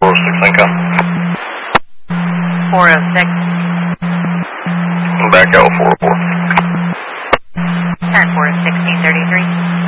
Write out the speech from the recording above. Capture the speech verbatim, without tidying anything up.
oh six income. four oh six. Back out four oh four. Current four is sixteen thirty-three.